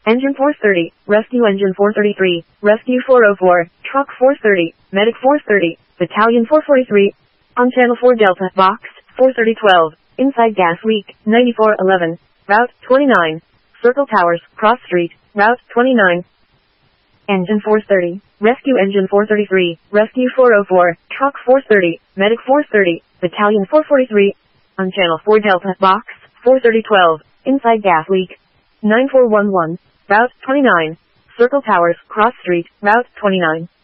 Engine 430, Rescue Engine 433, Rescue 404, Truck 430, Medic 430, Battalion 443. On Channel 4 Delta, Box 43012, inside gas leak, 9411, Route 29, Circle Towers, Cross Street, Route 29. Engine 430, Rescue Engine 433, Rescue 404, Truck 430, Medic 430, Battalion 443. On Channel 4 Delta, Box 43012, inside gas leak, 9411, Route 29, Circle Towers, Cross Street, Route 29.